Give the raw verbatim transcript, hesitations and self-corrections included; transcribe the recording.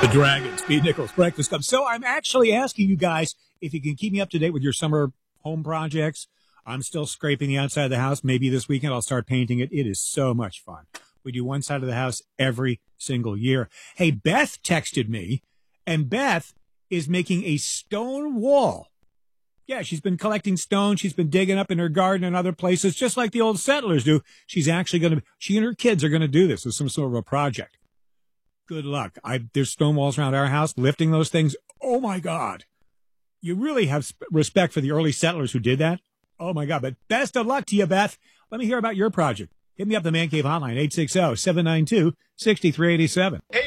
The Dragons, Pete Nichols, Breakfast Club. So I'm actually asking you guys if you can keep me up to date with your summer home projects. I'm still scraping the outside of the house. Maybe this weekend I'll start painting it. It is so much fun. We do one side of the house every single year. Hey, Beth texted me, and Beth is making a stone wall. Yeah, she's been collecting stone. She's been digging up in her garden and other places, just like the old settlers do. She's actually going to, she and her kids are going to do this as some sort of a project. Good luck. I, there's stone walls around our house, lifting those things. Oh, my God. You really have sp- respect for the early settlers who did that. Oh, my God. But best of luck to you, Beth. Let me hear about your project. Hit me up the Man Cave hotline, eight six zero, seven nine two, six three eight seven. Hey,